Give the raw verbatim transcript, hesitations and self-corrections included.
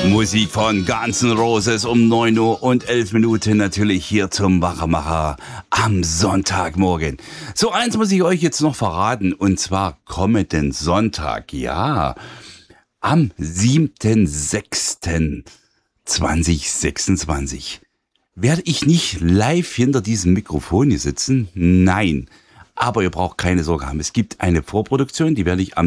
Musik von Guns N' Roses um neun Uhr und elf Minuten natürlich hier zum Wachmacher am Sonntagmorgen. So, eins muss ich euch jetzt noch verraten, und zwar kommenden Sonntag, ja, am siebten sechsten zweitausendsechsundzwanzig werde ich nicht live hinter diesem Mikrofon hier sitzen, nein. Aber ihr braucht keine Sorge haben. Es gibt eine Vorproduktion, die werde ich am